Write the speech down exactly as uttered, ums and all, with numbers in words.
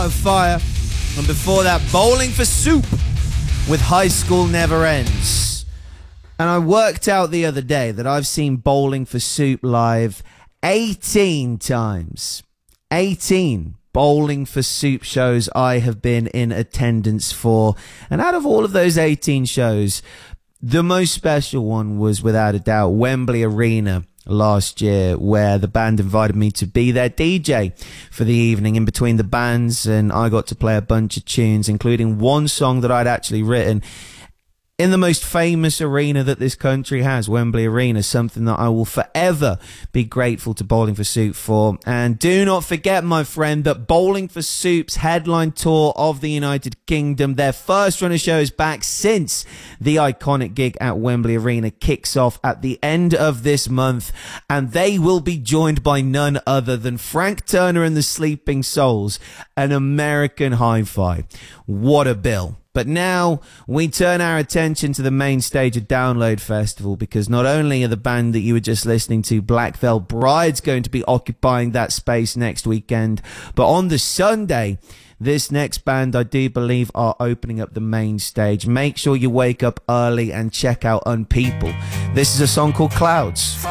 of Fire, and before that, Bowling for Soup with High School Never Ends. And I worked out the other day that I've seen Bowling for Soup live eighteen times. eighteen Bowling for Soup shows I have been in attendance for. And out of all of those eighteen shows, the most special one was without a doubt Wembley Arena last year, where the band invited me to be their D J for the evening in between the bands, and I got to play a bunch of tunes, including one song that I'd actually written in the most famous arena that this country has, Wembley Arena, something that I will forever be grateful to Bowling for Soup for. And do not forget, my friend, that Bowling for Soup's headline tour of the United Kingdom, their first run of shows back since the iconic gig at Wembley Arena, kicks off at the end of this month, and they will be joined by none other than Frank Turner and the Sleeping Souls, an American hi-fi. What a bill. But now we turn our attention to the main stage of Download Festival, because not only are the band that you were just listening to, Black Veil Brides, going to be occupying that space next weekend, but on the Sunday, this next band, I do believe, are opening up the main stage. Make sure you wake up early and check out Unpeople. This is a song called Clouds.